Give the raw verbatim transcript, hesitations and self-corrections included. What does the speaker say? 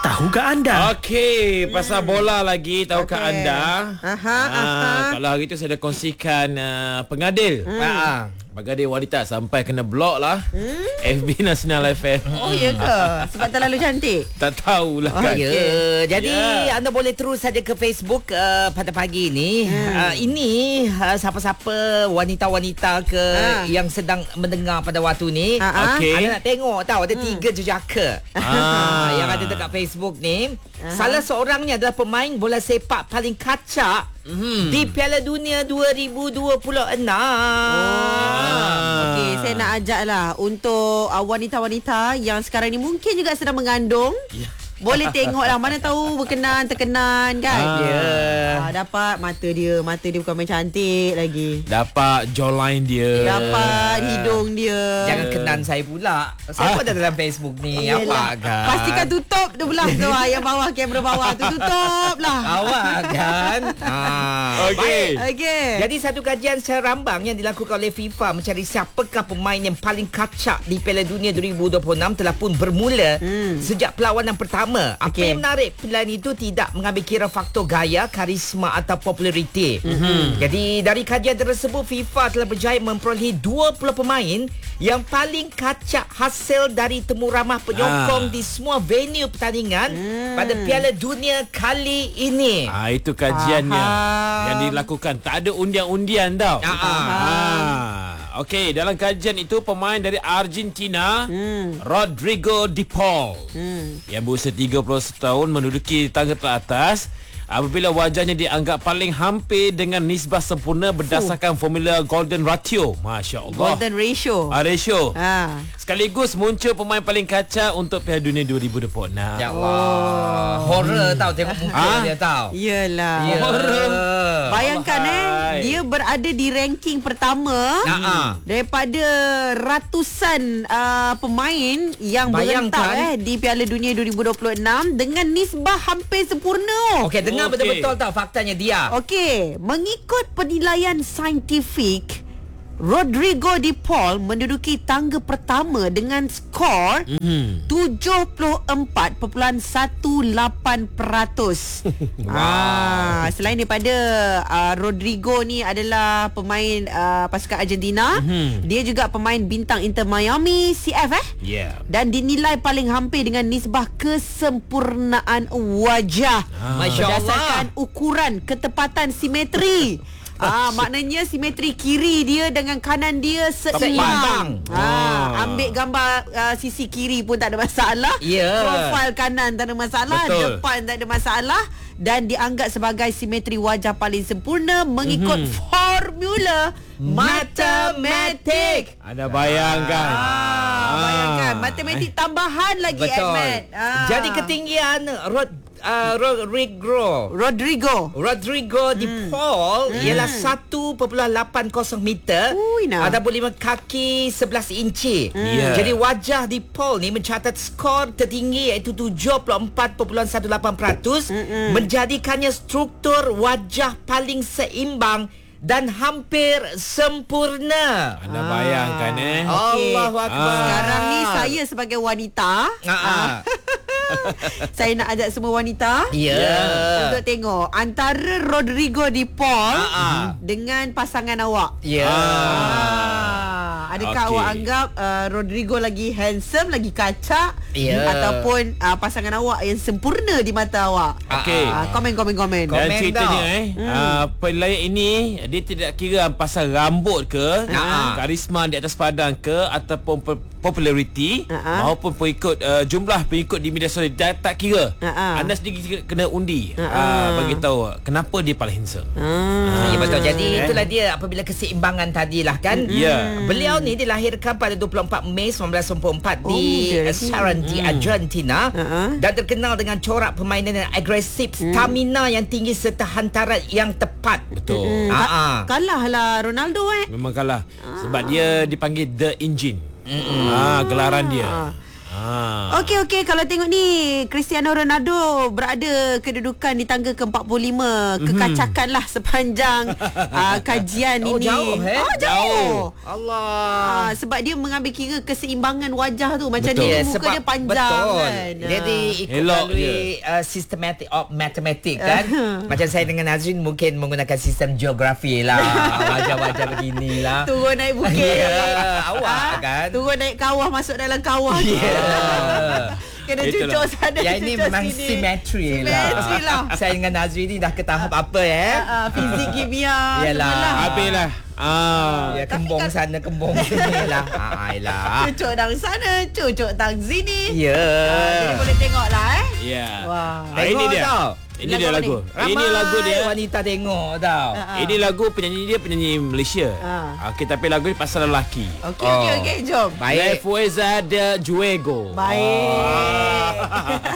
Tahukah anda? Okey, pasal bola lagi. Tahukah Okey. anda? Aha, Ah, aha. Kalau hari tu saya dah kongsikan uh, pengadil. Hmm. Ah, pengadil wanita sampai kena blok lah. Hmm? F B Nasional F M. Oh, ya ke? Sebab terlalu cantik? Tak tahulah Oh, kan. ya. Ya, jadi Ya. anda boleh terus saja ke Facebook uh, pada pagi ni. Hmm. Uh, ini uh, siapa-siapa wanita-wanita ke Ha. yang sedang mendengar pada waktu ni. Ha, ha. Okey. Anda nak tengok tahu ada hmm. tiga jejaka Ah. yang ada dekat Facebook ni. Uh-huh. Salah seorangnya adalah pemain bola sepak paling kacak mm. di Piala Dunia dua ribu dua puluh enam. Oh. Okey, saya nak ajak lah untuk uh, wanita-wanita yang sekarang ni mungkin juga sedang mengandung. Ya. Boleh tengok lah. Mana tahu berkenan, terkenan kan. Ah. Ya. Ah, dapat mata dia. Mata dia bukan main cantik lagi. Dapat jawline dia. Dapat hidung dia. Jangan kenan saya pula. Saya pun ada dalam Facebook ni. Yelah. Apa kan? Pastikan tutup tu belah tu ah, yang bawah, kamera bawah tu tutup lah. Awak kan. Ah. Okey. Okey. Jadi satu kajian secara rambang yang dilakukan oleh FIFA mencari siapakah pemain yang paling kacak di Piala Dunia dua ribu dua puluh enam telah pun bermula hmm. sejak perlawanan pertama. Apa Okey. yang menarik, pilihan itu tidak mengambil kira faktor gaya, karisma atau populariti. Mm-hmm. Jadi dari kajian tersebut, FIFA telah berjaya memperolehi dua puluh pemain yang paling kacak hasil dari temu ramah penyokong Ah. di semua venue pertandingan Hmm. pada Piala Dunia kali ini. Ah, itu kajiannya Faham. yang dilakukan. Tak ada undian-undian tau. Ah, ah. Ah. Okey, dalam kajian itu pemain dari Argentina, hmm. Rodrigo De Paul, hmm. yang berusia tiga puluh satu tahun menduduki tangga teratas apabila wajahnya dianggap paling hampir dengan nisbah sempurna berdasarkan uh. formula Golden Ratio. Masya Allah. Golden ratio. Ah, ratio. Ah. Sekaligus muncul pemain paling kacak untuk Piala Dunia dua ribu dua puluh enam. Ya Allah. Horror tau tengok muka Ah? dia tau. Yelah. Ya. Horror. Bayangkan eh, Allahai. dia berada di ranking pertama Ah, ah. daripada ratusan uh, pemain yang Bayangkan. berentak eh di Piala Dunia dua ribu dua puluh enam dengan nisbah hampir sempurna. Okey, dengar Okey. betul-betul tau faktanya dia. Okey, mengikut penilaian saintifik, Rodrigo De Paul menduduki tangga pertama dengan skor Hmm. tujuh puluh empat perpuluhan lapan belas peratus. Ah, selain daripada uh, Rodrigo ni adalah pemain uh, pasukan Argentina, Mhm. dia juga pemain bintang Inter Miami C F eh. Yeah. Dan dinilai paling hampir dengan nisbah kesempurnaan wajah Ah. Masya Allah. berdasarkan ukuran ketepatan simetri. Ah, maknanya simetri kiri dia dengan kanan dia seimbang. Tepat. Ah, ambil gambar uh, sisi kiri pun tak ada masalah. Ya. Profil kanan tak ada masalah, Betul. depan tak ada masalah dan dianggap sebagai simetri wajah paling sempurna mengikut Mhm. formula matematik. Anda bayangkan. Ah, bayangkan matematik tambahan lagi Betul. Ahmad. Ah. Jadi ketinggian Rod uh, Rodrigo Rodrigo. Rodrigo De Paul hmm. ialah satu perpuluhan lapan kosong meter. Ui, nah. Ada lima kaki sebelas inci. Ya. Jadi wajah De Paul ni mencatat skor tertinggi iaitu tujuh puluh empat perpuluhan lapan belas peratus, menjadikannya struktur wajah paling seimbang dan hampir sempurna. Anda bayangkan eh. Okey. Allahu Akbar. Sekarang ni saya sebagai wanita, Ah, ah. saya nak ajak semua wanita Ya. untuk tengok antara Rodrigo De Paul Ah, ah. dengan pasangan awak. Ya. Ah, adakah Okey. awak anggap uh, Rodrigo lagi handsome, lagi kacak, Ya. ataupun uh, pasangan awak yang sempurna di mata awak? Okey. Ah, komen komen komen. Kom- Dan Komen ceritanya tau. eh hmm. uh, penilaian ini dia tidak kira pasal rambut ke, Ha. karisma di atas padang ke, ataupun pe- populariti, Ha. maupun pengikut uh, jumlah pengikut di media sosial. Dia tak kira. Ha. Anda sendiri kena undi Ha. uh, bagi tahu kenapa dia paling handsome. Ah. Ya betul. Jadi Eh. itulah dia apabila keseimbangan tadilah kan. Ya. Beliau ni dilahirkan pada dua puluh empat Mei sembilan belas sembilan puluh empat Oh, di dia uh, lagi. Saranti, Argentina Uh-uh. dan terkenal dengan corak permainan yang agresif, stamina yang tinggi serta hantaran yang tepat. Betul. Hmm, Ah, ka- ah. kalah lah Ronaldo eh. Memang kalah sebab dia dipanggil The Engine. Ah, gelaran dia. Ah. Ah. Okey okey, kalau tengok ni Cristiano Ronaldo berada kedudukan di tangga ke empat puluh lima. Mm-hmm. Kekacakan lah sepanjang uh, kajian Oh, ini. jauh, eh? Oh jauh. Allah. Ah, sebab dia mengambil kira keseimbangan wajah tu. Macam Betul. ni Ya, muka sebab dia panjang betul. kan. Jadi ikut Elok melalui uh, systematic of mathematics kan. Macam saya dengan Nazrin mungkin menggunakan sistem geografi lah. Wajah-wajah beginilah. Turun naik bukit. Ya, awak kan. Turun naik kawah, masuk dalam kawah. Ya. Kena Itulah. cucuk sana, Yang ini cucuk memang sini. simetri lah. Simetri lah. Saya dengan Nazri ni dah ke tahap apa eh? Uh, fizik, kimia. Yalah. semualah. Habislah. Ah. Ya, Tapi kembung kan- sana, kembung sini lah. Ah, lah. Cucuk tang sana, cucuk tang sini. Ya. Ah, jadi boleh tengok lah eh. Ya. Wah. Ah, ini Tengok dia. tau. Ini Lagu dia apa lagu. ni? Ini lagu dia. wanita tengok tau. Ah. Ini lagu penyanyi dia penyanyi Malaysia. Ah. Okey, tapi lagu ni pasal lelaki. Okey, okey, Oh. okey, jom. Baik. Fueza de Juego. Baik.